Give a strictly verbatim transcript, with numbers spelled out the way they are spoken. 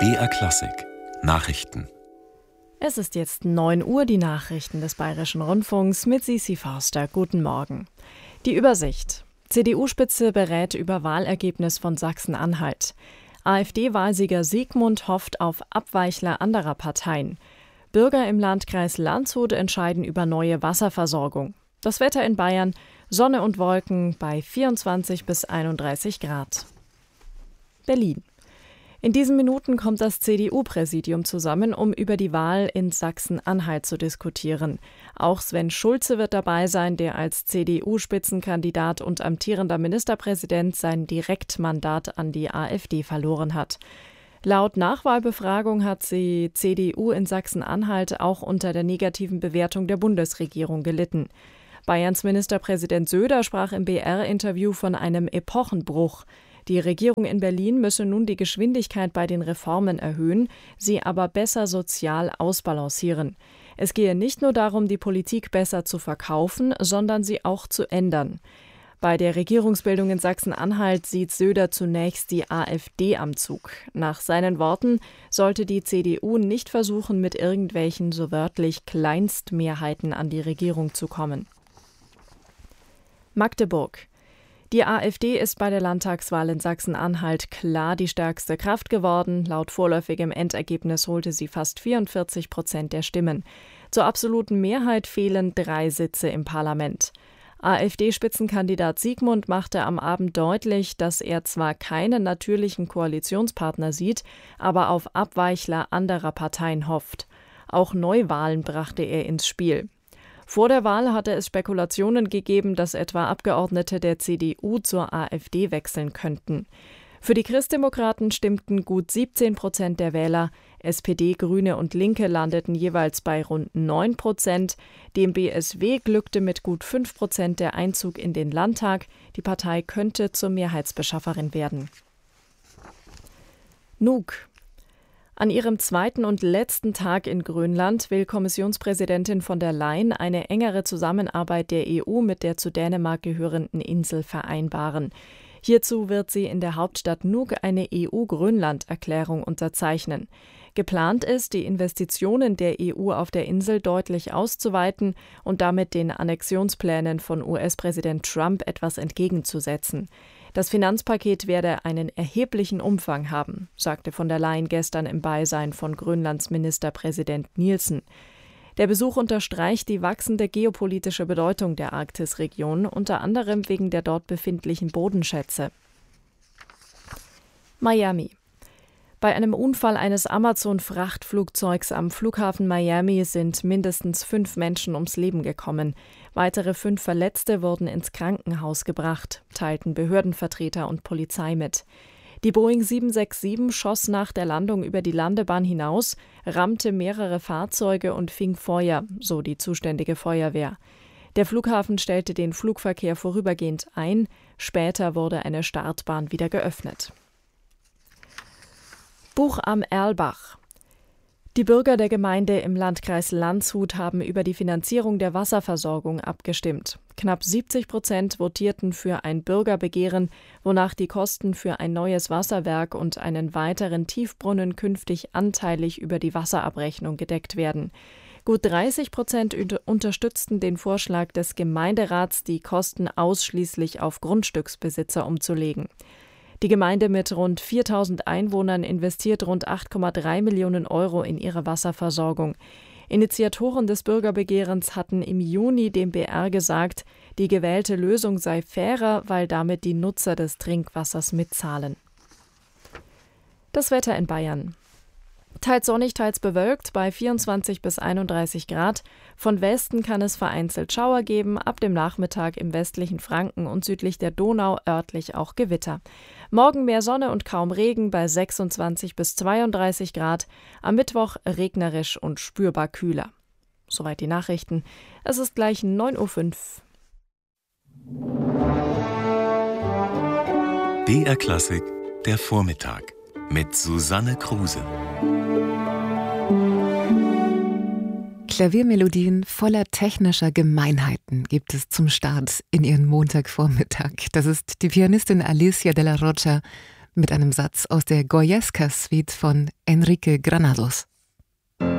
B R Klassik Nachrichten. Es ist jetzt neun Uhr, die Nachrichten des Bayerischen Rundfunks mit Sisi Forster. Guten Morgen. Die Übersicht. C D U-Spitze berät über Wahlergebnis von Sachsen-Anhalt. AfD-Wahlsieger Siegmund hofft auf Abweichler anderer Parteien. Bürger im Landkreis Landshut entscheiden über neue Wasserversorgung. Das Wetter in Bayern: Sonne und Wolken bei vierundzwanzig bis einunddreißig Grad. Berlin. In diesen Minuten kommt das C D U-Präsidium zusammen, um über die Wahl in Sachsen-Anhalt zu diskutieren. Auch Sven Schulze wird dabei sein, der als C D U-Spitzenkandidat und amtierender Ministerpräsident sein Direktmandat an die AfD verloren hat. Laut Nachwahlbefragung hat die C D U in Sachsen-Anhalt auch unter der negativen Bewertung der Bundesregierung gelitten. Bayerns Ministerpräsident Söder sprach im B R-Interview von einem Epochenbruch. Die Regierung in Berlin müsse nun die Geschwindigkeit bei den Reformen erhöhen, sie aber besser sozial ausbalancieren. Es gehe nicht nur darum, die Politik besser zu verkaufen, sondern sie auch zu ändern. Bei der Regierungsbildung in Sachsen-Anhalt sieht Söder zunächst die AfD am Zug. Nach seinen Worten sollte die C D U nicht versuchen, mit irgendwelchen so wörtlich Kleinstmehrheiten an die Regierung zu kommen. Magdeburg. Die AfD ist bei der Landtagswahl in Sachsen-Anhalt klar die stärkste Kraft geworden. Laut vorläufigem Endergebnis holte sie fast vierundvierzig Prozent der Stimmen. Zur absoluten Mehrheit fehlen drei Sitze im Parlament. AfD-Spitzenkandidat Siegmund machte am Abend deutlich, dass er zwar keinen natürlichen Koalitionspartner sieht, aber auf Abweichler anderer Parteien hofft. Auch Neuwahlen brachte er ins Spiel. Vor der Wahl hatte es Spekulationen gegeben, dass etwa Abgeordnete der C D U zur AfD wechseln könnten. Für die Christdemokraten stimmten gut siebzehn Prozent der Wähler, S P D, Grüne und Linke landeten jeweils bei rund neun Prozent. Dem B S W glückte mit gut fünf Prozent der Einzug in den Landtag. Die Partei könnte zur Mehrheitsbeschafferin werden. Nuuk. An ihrem zweiten und letzten Tag in Grönland will Kommissionspräsidentin von der Leyen eine engere Zusammenarbeit der E U mit der zu Dänemark gehörenden Insel vereinbaren. Hierzu wird sie in der Hauptstadt Nuuk eine E U-Grönland-Erklärung unterzeichnen. Geplant ist, die Investitionen der E U auf der Insel deutlich auszuweiten und damit den Annexionsplänen von U S-Präsident Trump etwas entgegenzusetzen. Das Finanzpaket werde einen erheblichen Umfang haben, sagte von der Leyen gestern im Beisein von Grönlands Ministerpräsident Nielsen. Der Besuch unterstreicht die wachsende geopolitische Bedeutung der Arktisregion, unter anderem wegen der dort befindlichen Bodenschätze. Miami. Bei einem Unfall eines Amazon-Frachtflugzeugs am Flughafen Miami sind mindestens fünf Menschen ums Leben gekommen. Weitere fünf Verletzte wurden ins Krankenhaus gebracht, teilten Behördenvertreter und Polizei mit. Die Boeing sieben sechs sieben schoss nach der Landung über die Landebahn hinaus, rammte mehrere Fahrzeuge und fing Feuer, so die zuständige Feuerwehr. Der Flughafen stellte den Flugverkehr vorübergehend ein, später wurde eine Startbahn wieder geöffnet. Buch am Erlbach. Die Bürger der Gemeinde im Landkreis Landshut haben über die Finanzierung der Wasserversorgung abgestimmt. Knapp siebzig Prozent votierten für ein Bürgerbegehren, wonach die Kosten für ein neues Wasserwerk und einen weiteren Tiefbrunnen künftig anteilig über die Wasserabrechnung gedeckt werden. Gut dreißig Prozent unterstützten den Vorschlag des Gemeinderats, die Kosten ausschließlich auf Grundstücksbesitzer umzulegen. Die Gemeinde mit rund viertausend Einwohnern investiert rund acht Komma drei Millionen Euro in ihre Wasserversorgung. Initiatoren des Bürgerbegehrens hatten im Juni dem B R gesagt, die gewählte Lösung sei fairer, weil damit die Nutzer des Trinkwassers mitzahlen. Das Wetter in Bayern. Teils sonnig, teils bewölkt bei vierundzwanzig bis einunddreißig Grad. Von Westen kann es vereinzelt Schauer geben, ab dem Nachmittag im westlichen Franken und südlich der Donau örtlich auch Gewitter. Morgen mehr Sonne und kaum Regen bei sechsundzwanzig bis zweiunddreißig Grad. Am Mittwoch regnerisch und spürbar kühler. Soweit die Nachrichten. Es ist gleich neun Uhr fünf. B R Klassik, der Vormittag mit Susanne Kruse. Klaviermelodien voller technischer Gemeinheiten gibt es zum Start in ihren Montagvormittag. Das ist die Pianistin Alicia Della Rocha mit einem Satz aus der Goyesca-Suite von Enrique Granados.